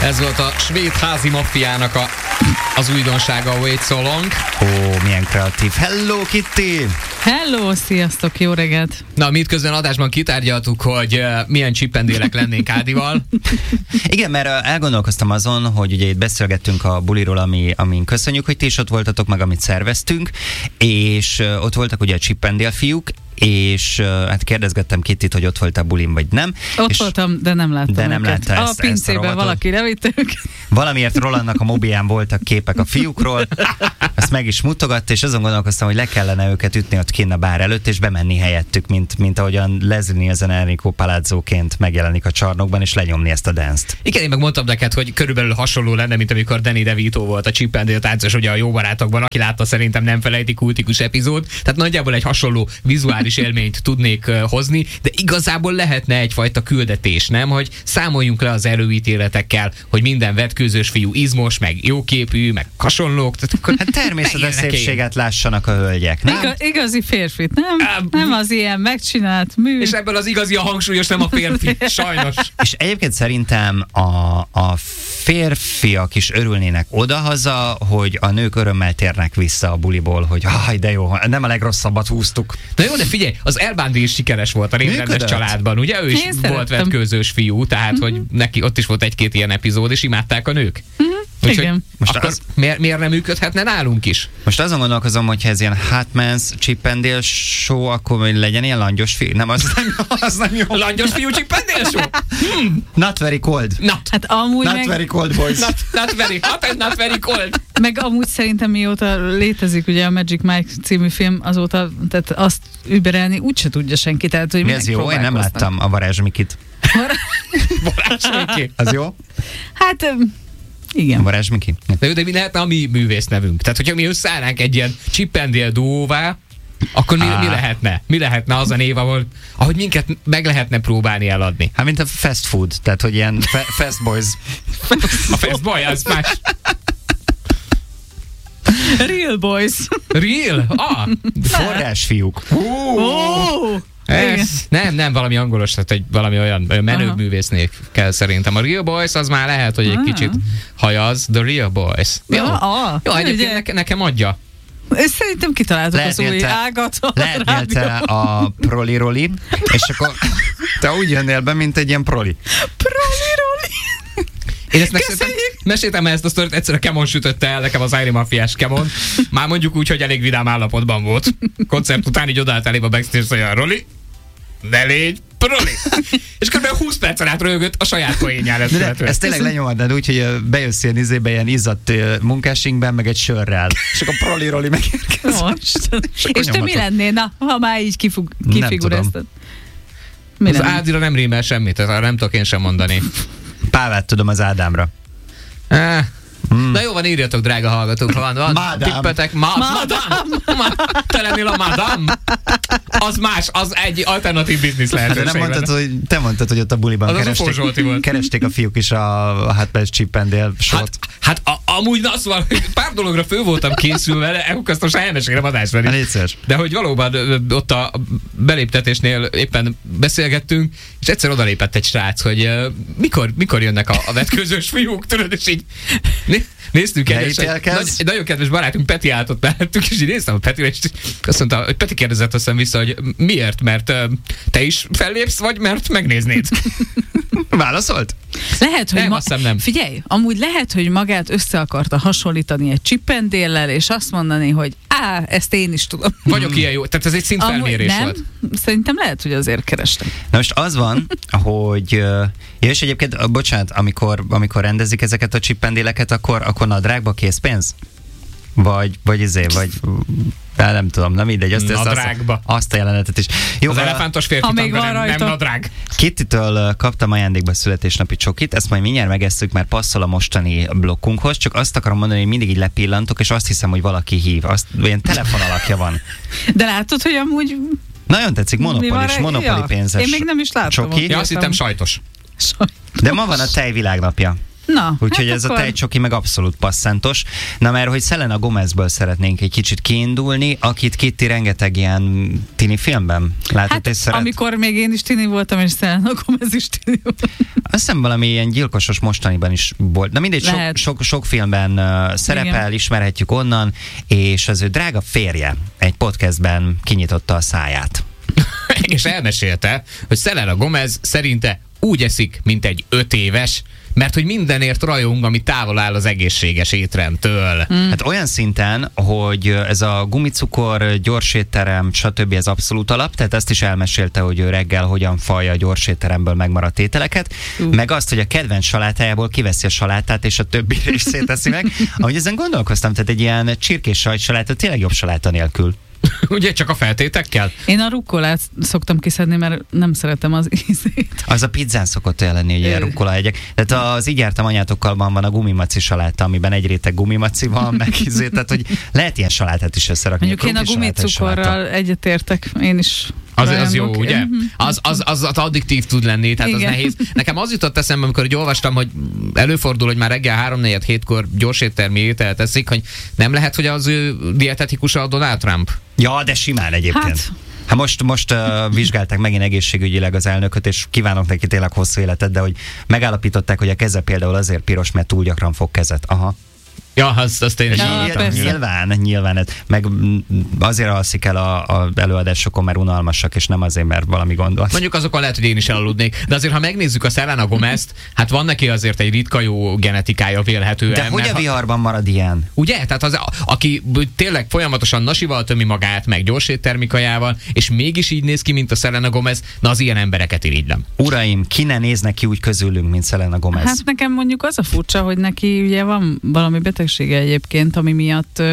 Ez volt a svéd házi maffiának az újdonsága, Wait So Long. Ó, milyen kreatív. Hello, Kitty! Hello, sziasztok, jó reggelt! Na, mi itt közben adásban kitárgyaltuk, hogy milyen csippendélek lennénk Ádival. Igen, mert elgondolkoztam azon, hogy ugye itt beszélgettünk a buliról, amin köszönjük, hogy ti is ott voltatok, meg amit szerveztünk, és ott voltak ugye a csippendél fiúk, és hát kérdezgettem Kittit, hogy ott voltál bulin, vagy nem. Ott voltam, de nem láttam de nem őket. látta A pincében valaki levitte őket. Valamiért Rolandnak a mobilján voltak képek a fiúkról, azt meg is mutogatta, és azon gondolkoztam, hogy le kellene őket ütni ott kinn a bár előtt, és bemenni helyettük, mint ahogyan Leslie Nielsen Enrico Palazzóként megjelenik a csarnokban, és lenyomni ezt a dance-t. Igen, én meg mondtam neked, hogy körülbelül hasonló lenne, mint amikor Danny DeVito volt a Chippendale táncos, ugye a Jó barátokban, aki látta, szerintem nem felejti, kultikus epizód. Tehát nagyjából egy hasonló vizuális élményt tudnék hozni, de igazából lehetne egyfajta küldetés, nem? Hogy számoljunk le az előítéletekkel, hogy minden vetkőzős fiú izmos, meg jóképű, meg hasonlók. Hát természetes szépséget lássanak a hölgyek, nem? Igazi férfit, nem? Nem az ilyen megcsinált mű. És ebből az igazi a hangsúlyos, nem a férfi, sajnos. És egyébként szerintem a férfiak is örülnének odahaza, hogy a nők örömmel térnek vissza a buliból, hogy de jó, nem a legrosszabbat húztuk. Na jó, de figyelj, az Elbándi is sikeres volt a Rémrendes családban, ugye? Ő is volt vetkőzős fiú, tehát hogy neki ott is volt egy-két ilyen epizód, és imádták a nők. Igen. Most akkor miért nem működhetne nálunk is? Most azon gondolkozom, hogy ha ez ilyen Hot Man's Chippendale show, akkor legyen ilyen langyos fiú. Nem, az nem jó. Langyos fiú Chippendale show? Not very cold. Hát amúgy not very cold, boys. Not very hot and not very cold. Meg amúgy szerintem mióta létezik ugye a Magic Mike című film, azóta, tehát azt überelni úgyse tudja senki. Tehát, hogy ez jó, én nem láttam a Varázs Mikit. Varázs Miki? Az jó? Hát... Igen. Varázs Miki. De mi lehetne a mi művész nevünk? Tehát, hogyha mi összeállnánk egy ilyen Chippendale duóvá, akkor mi lehetne? Mi lehetne az a név, ahogy minket meg lehetne próbálni eladni? Hát mint a fast food, tehát hogy ilyen fast boys. A fast boy, az más. Real boys. Real? Forrásfiúk. Nem, valami angolos, tehát valami olyan menőbb művésznél kell szerintem. A Real Boys az már lehet, hogy egy kicsit hajaz. The Real Boys. Jó, egyébként nekem adja. Szerintem kitaláltuk az új ágat. Lehetnél te a proli-roli, és akkor te úgy jönnél be, mint egy ilyen proli. Proli-roli. Én ezt meséltem ezt a sztorit, egyszer a Kemon sütötte el nekem az Iron Mafiás Kemon. Már mondjuk úgy, hogy elég vidám állapotban volt. Koncert után így odállt elébb a backstage, hogy Roli, ne légy proli. És kb. 20 percen át röhögött a saját poénjára. Ezt tényleg lenyomadnád úgy, hogy bejössz ilyen ilyen izzadt munkásingben, meg egy sörrel. És akkor proli-roli megérkezik. És te mi lennél, ha már így kifiguráztad? Az Ádira nem rímel semmit, tehát nem tudok én sem mondani. Pávát tudom az Ádámra. Na jó van, írjatok, drága hallgatók, ha van tippetek. Te lennél a madame? Az más, az egy alternatív biznisz lehetőség. Te mondtad, hogy ott a buliban keresték a fiúk is a Hot Man's Chippendale sort. Hát amúgy az van, hogy pár dologra fő voltam készülve, azt most elmesélem adásban is. De hogy valóban ott a beléptetésnél éppen beszélgettünk, és egyszer odalépett egy srác, hogy mikor jönnek a vetkőzős fiúk, tudod, és így néztük el, és egy nagyon kedves barátunk Peti állt ott mellettünk, és így néztem a Petire, és azt mondta, hogy Peti kérdezett aztán vissza, hogy miért, mert te is fellépsz, vagy mert megnéznéd? Válaszolt? Lehet, hogy nem. Figyelj, amúgy lehet, hogy magát össze akarta hasonlítani egy Chippendale-lel, és azt mondani, hogy ezt én is tudom. Vagyok ilyen jó, tehát ez egy szintfelmérés volt. Szerintem lehet, hogy azért kerestem. Na most az van, hogy és egyébként, bocsánat, amikor rendezik ezeket a Chippendale-eket, akkor nadrágba készpénz? Vagy nem tudom, nem mindegy. Azt a jelenetet is. Jó, az elefántos férfi nem nadrág. Kittitől kaptam ajándékba születésnapi csokit, ezt majd mindjárt megesszük, mert passzol a mostani blokkunkhoz, csak azt akarom mondani, hogy mindig így lepillantok, és azt hiszem, hogy valaki hív. Olyan telefon alakja van. De látod, hogy amúgy... Nagyon tetszik, monopoli pénzes. Én még nem is láttam. Csoki. Ja, azt hittem sajtos. De ma van a tej világnapja. Na, úgyhogy ez akkor... a tejcsoki meg abszolút passzántos. Na mert hogy Selena Gomezből szeretnénk egy kicsit kiindulni, akit Kitty rengeteg ilyen tini filmben látott és szeret. Amikor még én is tini voltam, és Selena Gomez is tini volt. Azt hiszem valami ilyen gyilkosos mostaniban is volt. Na mindegy, sok filmben szerepel, igen. Ismerhetjük onnan, és az ő drága férje egy podcastben kinyitotta a száját. És elmesélte, hogy Selena Gomez szerinte úgy eszik, mint egy 5 éves, mert hogy mindenért rajong, ami távol áll az egészséges étrendtől. Hát olyan szinten, hogy ez a gumicukor, gyorsétterem, stb. Ez abszolút alap, tehát ezt is elmesélte, hogy ő reggel hogyan falja a gyorsétteremből megmaradt ételeket, meg azt, hogy a kedvenc salátájából kiveszi a salátát, és a többi részét teszi meg. Ahogy ezen gondolkoztam, tehát egy ilyen csirkés sajtsaláta tényleg jobb saláta nélkül. Ugye, csak a feltétekkel? Én a rukkolát szoktam kiszedni, mert nem szeretem az ízét. Az a pizzán szokott olyan lenni, hogy ilyen rukkolaegyek. Tehát az Így jártam anyátokkal van a gumimaci saláta, amiben egy réteg gumimaci van, meg ízé, tehát hogy lehet ilyen salátát is összerakni. Mondjuk én a gumicukorral egyetértek, én is. Az jó, ugye? Az addiktív tud lenni, tehát igen. Az nehéz. Nekem az jutott eszembe, amikor így olvastam, hogy előfordul, hogy már reggel 3-4-7-kor gyors éttermi ételt eszik, hogy nem lehet, hogy az ő dietetikusa a Donald Trump? Ja, de simán egyébként. Hát most vizsgálták megint egészségügyileg az elnököt, és kívánok neki tényleg hosszú életet, de hogy megállapították, hogy a keze például azért piros, mert túl gyakran fog kezet. Aha. Ja, azt én is nyilván. Meg azért alszik el a előadásokon, mert unalmasak, és nem azért, mert valami gondolat. Mondjuk azokon lehet, hogy én is elaludnék. De azért, ha megnézzük a Selena Gomezt, hát van neki azért egy ritka jó genetikája vélhetően. De hogy a viharban marad ilyen? Ugye? Tehát az, aki tényleg folyamatosan nasival tömi magát, meg gyors éttermikajával, és mégis így néz ki, mint a Selena Gomez, na az ilyen embereket irigylem. Uraim, ki ne néznek ki úgy közülünk, mint Selena Gomez? Hát nekem mondjuk az a furcsa, hogy neki ugye van valami betegsége egyébként, ami miatt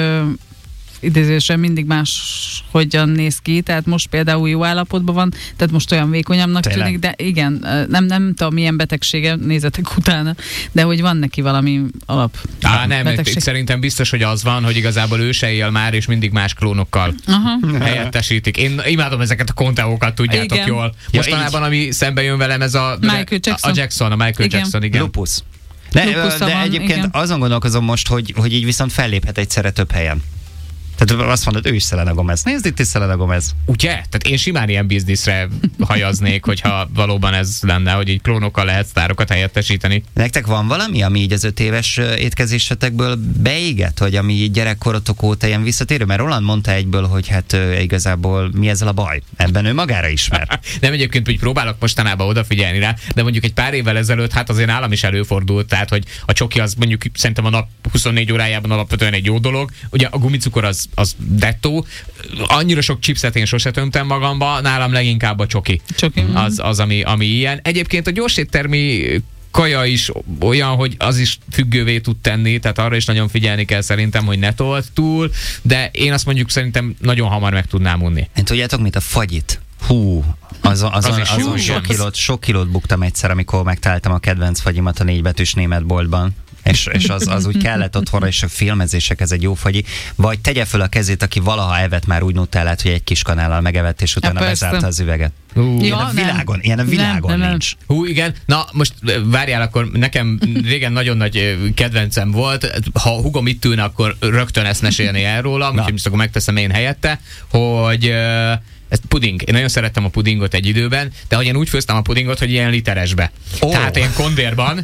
idézősen mindig más hogyan néz ki, tehát most például jó állapotban van, tehát most olyan vékonyabbnak tűnik, de igen, nem tudom milyen betegsége, nézzetek utána, de hogy van neki valami betegség. Szerintem biztos, hogy az van, hogy igazából ő se él már, és mindig más klónokkal helyettesítik. Én imádom ezeket a konteókat, tudjátok igen. Jól. Mostanában, ami szembe jön velem, ez a Michael Jackson, igen. Lupus. De egyébként igen. Azon gondolkozom most, hogy így viszont felléphet egyszerre több helyen. Tehát azt mondod, ő is Selena Gomez. Nézd itt is Selena Gomez. Ugye? Tehát én simán ilyen bizniszre hajaznék, hogyha valóban ez lenne, hogy így klónokkal lehet sztárokat helyettesíteni. Nektek van valami, ami így az 5 éves étkezésetekből beégett, hogy ami így gyerekkorotok óta ilyen visszatérő? Mert Roland mondta egyből, hogy hát igazából mi ezzel a baj? Ebben ő magára ismer. Nem, egyébként, hogy próbálok mostanában odafigyelni rá, de mondjuk egy pár évvel ezelőtt, hát azért nálam is előfordult, tehát hogy a csoki az mondjuk szerintem a nap 24 órájában alapvetően egy jó dolog. Ugye a gumicukor az dettó. Annyira sok chipset én sose tömtem magamba, nálam leginkább a csoki. Az ami ilyen. Egyébként a gyorséttermi kaja is olyan, hogy az is függővé tud tenni, tehát arra is nagyon figyelni kell szerintem, hogy ne told túl, de én azt mondjuk szerintem nagyon hamar meg tudnám unni. Én tudjátok mit? A fagyit. Hú, azon sok kilót buktam egyszer, amikor megtaláltam a kedvenc fagyimat a 4 betűs német boltban. És az úgy kellett otthonra, és a filmezések, ez egy jó fagyi. Vagy tegye föl a kezét, aki valaha evett már úgy nutellát, hogy egy kis kanállal megevett, és utána bezárta az üveget. Ilyen a világon nincs. Hú, igen. Na, most várjál, akkor nekem régen nagyon nagy kedvencem volt. Ha hugom itt ülne, akkor rögtön ezt mesélni el rólam, úgyhogy most akkor megteszem én helyette, hogy ez puding. Én nagyon szerettem a pudingot egy időben, de hogy én úgy főztem a pudingot, hogy ilyen literesbe. Tehát ilyen kondérban,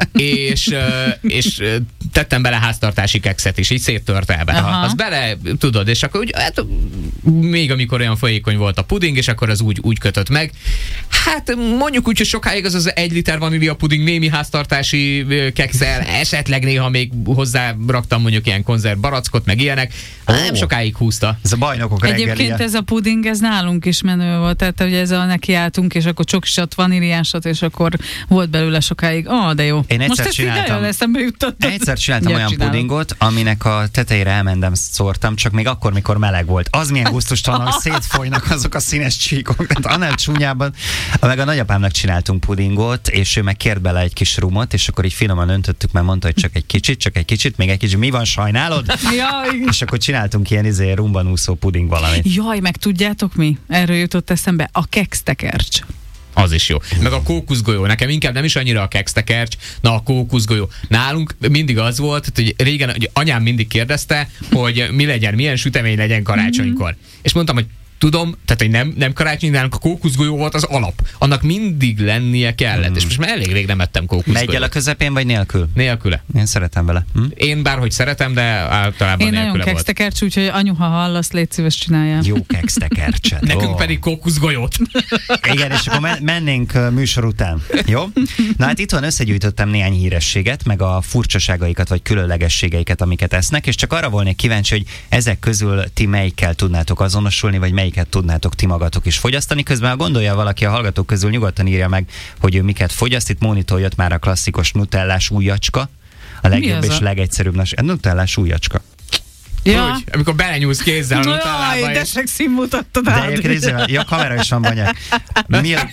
és tettem bele háztartási kekszet is, így széttörtelve. Az bele, tudod, és akkor úgy, hát, még amikor olyan folyékony volt a puding, és akkor az úgy kötött meg. Hát mondjuk úgy, hogy sokáig az 1 liter vanília puding némi háztartási kekszel, esetleg néha még hozzá raktam mondjuk ilyen konzerv barackot, meg ilyenek. Nem sokáig húzta. Ez a bajnokok reggelie. Egyébként ez a puding, ez nálunk is menő volt, tehát ugye ezzel nekiálltunk, és akkor csokisat, vaníliásat, és akkor volt belőle sokáig. De jó. Én egyszer csináltam olyan pudingot, aminek a tetejére elmentem, szórtam, csak még akkor, mikor meleg volt. Az milyen gusztustalan, hogy szétfolynak azok a színes csíkok. Tehát annál csúnyában. Meg a nagyapámnak csináltunk pudingot, és ő meg kért bele egy kis rumot, és akkor így finoman öntöttük, mert mondta, hogy csak egy kicsit, még egy kicsit. Mi van, sajnálod? És akkor csináltunk ilyen rumban úszó puding valamit. Jaj, meg tudjátok mi? Erről jutott eszembe a kextekercs. Az is jó. Meg a kókuszgolyó. Nekem inkább nem is annyira a kextekercs, a kókuszgolyó. Nálunk mindig az volt, hogy régen hogy anyám mindig kérdezte, hogy mi legyen, milyen sütemény legyen karácsonykor. És mondtam, hogy tudom, tehát hogy nem karácsony, nálunk a kókuszgolyó volt az alap. Annak mindig lennie kellett. És most már elég rég nem ettem kókuszgolyót. Megyel a közepén, vagy nélkül? Nélküle. Én szeretem vele. Én bárhogy szeretem, de általában én nélküle volt. Én nagyon kextekercs, úgyhogy anyu, ha hallasz, légy szíves, csináljál. Jó kextekercset. Nekünk pedig kókuszgolyót. Igen, és akkor mennénk műsor után. Jó? Na hát itt van, összegyűjtöttem néhány hírességet, meg a furcsaságaikat, vagy különlegességeiket, amiket esznek, és csak arra volnék kíváncsi, hogy ezek közül ti melyikkel tudnátok azonosulni, vagy melyiket tudnátok ti magatok is fogyasztani. Közben, ha gondolja valaki a hallgatók közül, nyugodtan írja meg, hogy ő miket fogyaszt. Itt Mónitól jött már a klasszikus nutellás újacska. A legjobb és legegyszerűbb. Nutellás újacska. Ja. Úgy, amikor belenyúlsz kézzel a nutellába. Jaj, de szexi mutattad. De egyébként ja, kamera is van, banyák. Tényleg.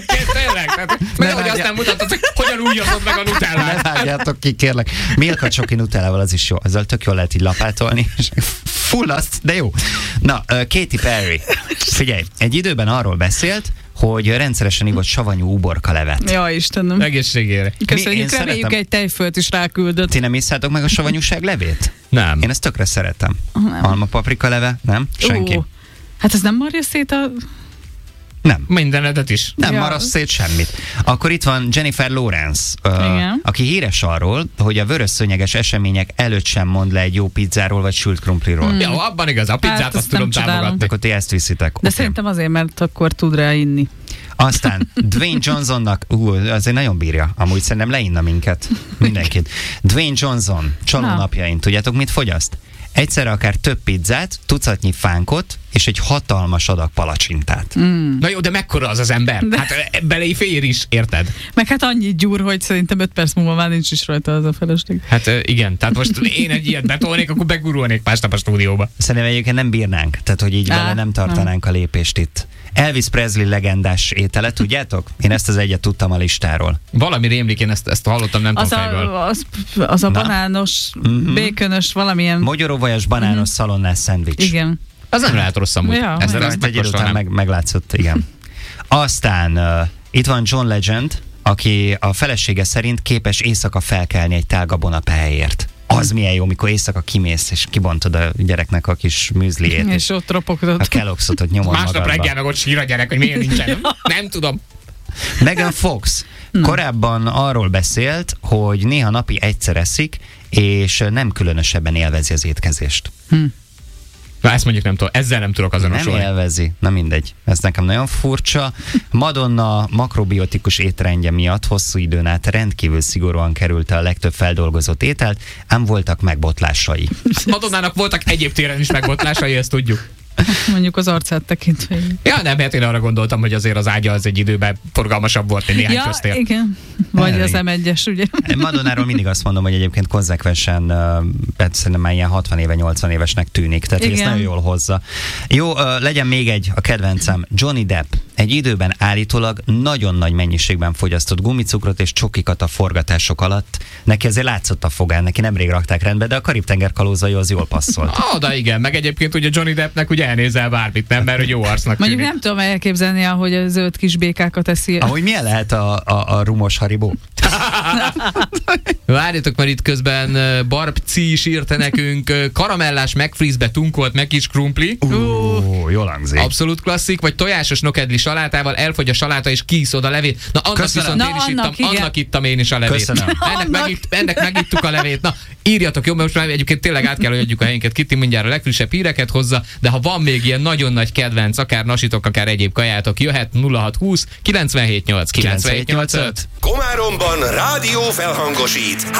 Mert hogy azt nem mutatod, hogy hogyan újjazod meg a nutellát. Ne vágjátok ki, kérlek. Milka csoki nutellával, az is jó. Azzal tök jól lehet így lapátolni. Fullaszt, de jó. Na, Katy Perry. Figyelj, egy időben arról beszélt, hogy rendszeresen ivott savanyú uborkalevet. Ja, Istenem. Egészségére. Köszönjük, reméljük egy tejfölt is ráküldött. Ti nem iszátok meg a savanyúság levét? Nem. Én ezt tökre szeretem. Nem. Alma paprika leve? Nem? Senki? Hát ez nem marja szét a... Nem. Mindenedet is. Nem maraszt szét semmit. Akkor itt van Jennifer Lawrence, aki híres arról, hogy a vörös szőnyeges események előtt sem mond le egy jó pizzáról vagy sült krumpliról. Jó, abban igaz, a pizzát Hát, azt tudom támogatni. Akkor ti ezt viszitek. De Okay. szerintem azért, mert akkor tud rá inni. Aztán Dwayne Johnsonnak, azért nagyon bírja, amúgy szerintem leinna minket, mindenkit. Dwayne Johnson csalónapjain, tudjátok mit fogyaszt? Egyszerre akár több pizzát, tucatnyi fánkot, és egy hatalmas adag palacsintát. Na jó, de mekkora az ember? De... Hát beléfér is, érted? Meg hát annyi gyúr, hogy szerintem 5 perc múlva már nincs is rajta az a feleség. Hát igen, tehát most én egy ilyet betolnék, akkor begurulnék másnap a stúdióba. Szerintem egyébként nem bírnánk, tehát hogy így vele nem tartanánk a lépést itt. Elvis Presley legendás étele, tudjátok? Én ezt az egyet tudtam a listáról. Valami rémlik, én ezt hallottam, nem tudom fejből. Az a banános, békönös, valamilyen... Mogyoróvajas banános szalonnás szendvics. Igen. Az nem lehet rossz amúgy. Ja, ezt egy után meglátszott, igen. Aztán itt van John Legend, aki a felesége szerint képes éjszaka felkelni egy tál gabonapá helyért. Az milyen jó, mikor éjszaka kimész, és kibontod a gyereknek a kis műzliét. És ott ropogtad. A Kellogg's-ot ott nyomod másnap magadba. reggel meg ott sír a gyerek, hogy miért nincsen. Nem tudom. Megan Fox korábban arról beszélt, hogy néha napi egyszer eszik, és nem különösebben élvezi az étkezést. Na, ezt mondjuk nem tudom, ezzel nem tudok azonosulni. Nem élvezi, na mindegy. Ez nekem nagyon furcsa. Madonna makrobiotikus étrendje miatt hosszú időn át rendkívül szigorúan került a legtöbb feldolgozott ételt, ám voltak megbotlásai. Madonnának voltak egyéb téren is megbotlásai, ezt tudjuk. Mondjuk az arcát tekintve. Ja, nem, hát én arra gondoltam, hogy azért az ágya az egy időben forgalmasabb volt, mint néhány köztér. Igen. Vagy az M1-es, ugye? Madonnáról mindig azt mondom, hogy egyébként konzekvensen szerintem már ilyen 60 éve, 80 évesnek tűnik, tehát ezt nagyon jól hozza. Jó, legyen még egy, a kedvencem, Johnny Depp. Egy időben állítólag nagyon nagy mennyiségben fogyasztott gumicukrot és csokikat a forgatások alatt. Neki azért látszott a fogán, neki nemrég rakták rendbe, de a Karib-tenger kalózai az jól passzolt. De igen, meg egyébként ugye Johnny Deppnek ugye elnézel bármit, nem, mert hogy jó arcnak mondjuk tűnik. nem tudom elképzelni, ahogy a zöld kis békákat eszi. Ahogy milyen lehet a rumos Haribo? Várjatok, mert itt közben Barb C is írta nekünk, karamellás megfrízbe tunkolt meg kis krumpli. Jól hangzik. Abszolút klasszik, vagy tojásos nokedli salátával elfogy a saláta és kiiszod a levét. Na annak Köszönöm. viszont én is ittam, annak ittam én is a levét. Köszönöm. Ennek megittuk a levét. Na, írjatok, jó, mert most már egyébként tényleg át kell, hogy adjuk a helyünket. Kitty mindjárt a legfrissebb híreket hozza, de ha van még ilyen nagyon nagy kedvenc, akár nasitok, akár egyéb kajátok, jöhet 0620 978 978 5. Komáromban rádió felhangosít